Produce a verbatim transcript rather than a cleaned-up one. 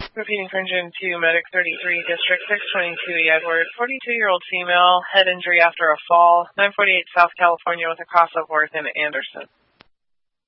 Repeating for engine two, medic thirty-three, district six twenty-two, Edward, forty-two-year-old female, head injury after a fall, nine forty-eight South California with a cross of Worth in Anderson.